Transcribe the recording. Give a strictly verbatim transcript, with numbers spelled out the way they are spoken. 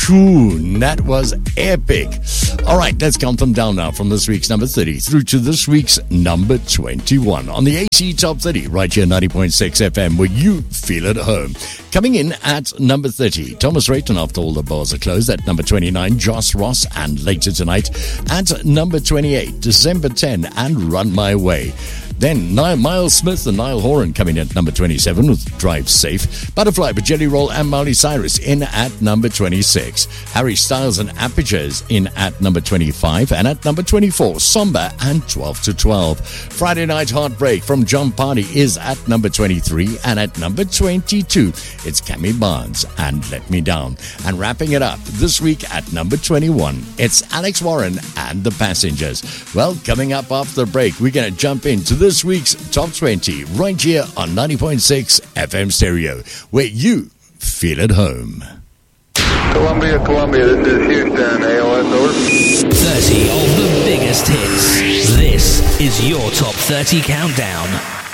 tune. That was epic. All right, let's count them down now from this week's number thirty through to this week's number twenty-one on the A C Top thirty right here, ninety point six F M, where you feel at home. Coming in at number thirty, Thomas Rayton, After All the Bars Are Closed. At number twenty-nine, Joss Ross and Later Tonight. At number twenty-eight, December tenth and Run My Way. Then Miles Smith and Niall Horan coming in at number twenty-seven with Drive Safe. Butterfly by Jelly Roll and Miley Cyrus in at number twenty-six. Harry Styles and Apertures in at number twenty-five. And at number twenty-four, Somber and twelve to twelve. Friday Night Heartbreak from John Party is at number twenty-three. And at number twenty-two, it's Cammy Barnes and Let Me Down. And wrapping it up this week at number twenty-one, it's Alex Warren and The Passengers. Well, coming up after the break, we're going to jump into this This week's Top twenty right here on ninety point six F M Stereo, where you feel at home. Columbia, Columbia, this is Houston, A O S, over. thirty of the biggest hits. This is your Top thirty Countdown.